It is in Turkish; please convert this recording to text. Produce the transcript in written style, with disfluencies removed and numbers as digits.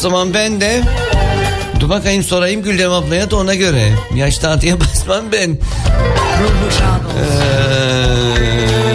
O zaman ben de dur bakayım, sorayım Güldem ablaya da ona göre. Yaş tahtıya basmam ben. Ruhu şad olsun.